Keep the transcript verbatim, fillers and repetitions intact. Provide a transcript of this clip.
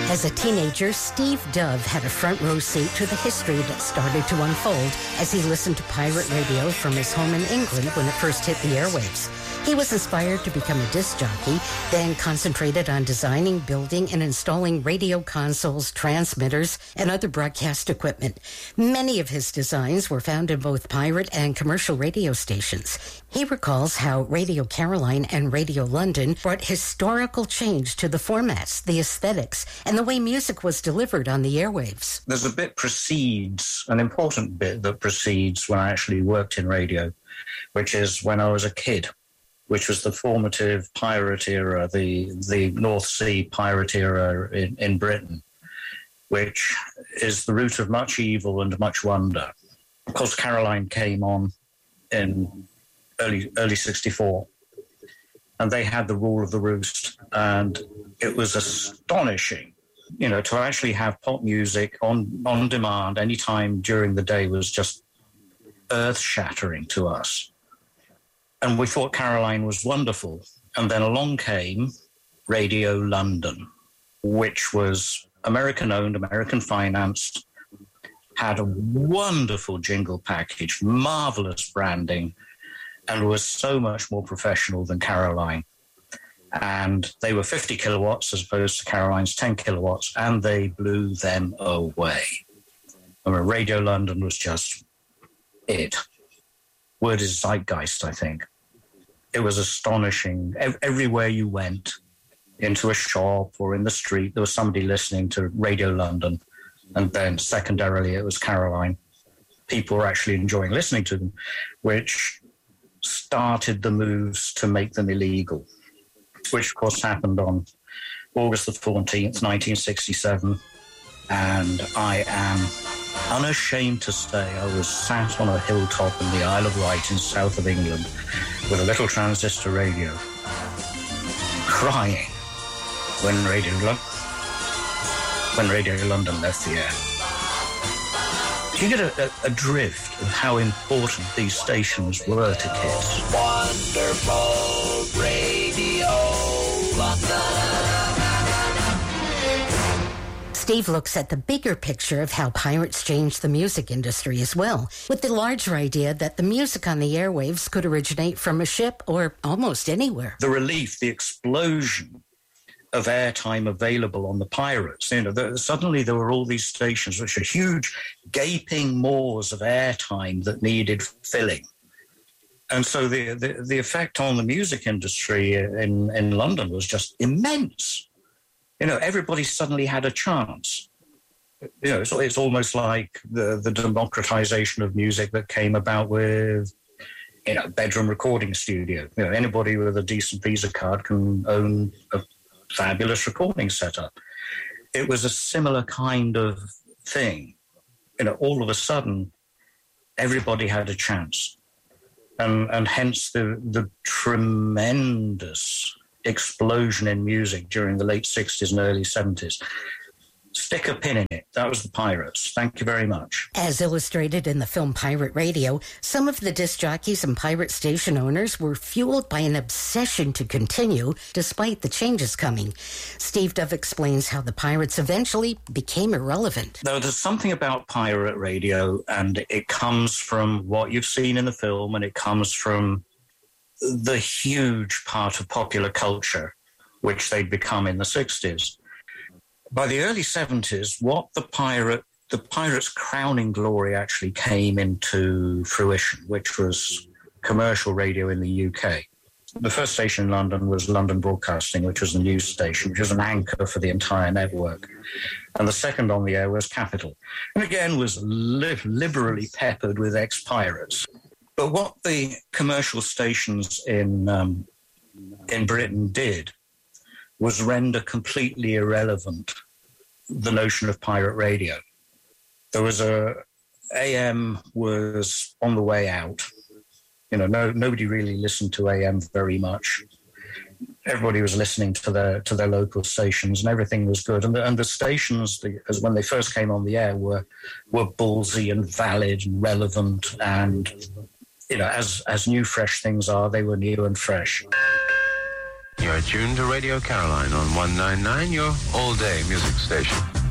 As a teenager, Steve Dove had a front row seat to the history that started to unfold as he listened to pirate radio from his home in England when it first hit the airwaves. He was inspired to become a disc jockey, then concentrated on designing, building, and installing radio consoles, transmitters, and other broadcast equipment. Many of his designs were found in both pirate and commercial radio stations. He recalls how Radio Caroline and Radio London brought historical change to the formats, the aesthetics, and the way music was delivered on the airwaves. There's a bit precedes, an important bit that precedes when I actually worked in radio, which is when I was a kid, which was the formative pirate era, the the North Sea pirate era in, in Britain, which is the root of much evil and much wonder. Of course, Caroline came on in early early sixty-four, and they had the rule of the roost, and it was astonishing. You know, to actually have pop music on, on demand any time during the day was just earth-shattering to us. And we thought Caroline was wonderful. And then along came Radio London, which was American-owned, American-financed, had a wonderful jingle package, marvelous branding, and was so much more professional than Caroline. And they were fifty kilowatts as opposed to Caroline's ten kilowatts, and they blew them away. I mean, Radio London was just it. Word is zeitgeist, I think. It was astonishing. Everywhere you went, into a shop or in the street, there was somebody listening to Radio London. And then secondarily, it was Caroline. People were actually enjoying listening to them, which started the moves to make them illegal, which, of course, happened on August the fourteenth, nineteen sixty-seven. And I am unashamed to say I was sat on a hilltop in the Isle of Wight in south of England with a little transistor radio, crying when Radio, Lo- when Radio London left the air. Do you get a, a, a drift of how important these stations were to kids? Wonderful Radio London. Steve looks at the bigger picture of how pirates changed the music industry as well, with the larger idea that the music on the airwaves could originate from a ship or almost anywhere. The relief, the explosion of airtime available on the pirates. You know, the, suddenly there were all these stations which are huge, gaping maws of airtime that needed filling. And so the, the, the effect on the music industry in, in London was just immense. You know, everybody suddenly had a chance. You know, it's, it's almost like the, the democratization of music that came about with, you know, bedroom recording studio. You know, anybody with a decent Visa card can own a fabulous recording setup. It was a similar kind of thing. You know, all of a sudden, everybody had a chance. And, and hence the, the tremendous explosion in music during the late sixties and early seventies. Stick a pin in it. That was the Pirates. Thank you very much. As illustrated in the film Pirate Radio, some of the disc jockeys and pirate station owners were fueled by an obsession to continue despite the changes coming. Steve Dove explains how the pirates eventually became irrelevant. Now, there's something about pirate radio, and it comes from what you've seen in the film, and it comes from the huge part of popular culture, which they'd become in the sixties. By the early seventies, what the pirate, the pirates' crowning glory actually came into fruition, which was commercial radio in the U K. The first station in London was London Broadcasting, which was a news station, which was an anchor for the entire network. And the second on the air was Capital, and again was li- liberally peppered with ex-pirates. But what the commercial stations in um, in Britain did was render completely irrelevant the notion of pirate radio. There was a, A M was on the way out. You know, no, nobody really listened to A M very much. Everybody was listening to their to their local stations, and everything was good. And the, and the stations, the, as when they first came on the air, were were ballsy and valid and relevant. And you know, as as new fresh things are, they were new and fresh. You're are tuned to Radio Caroline on one ninety-nine, your all-day music station.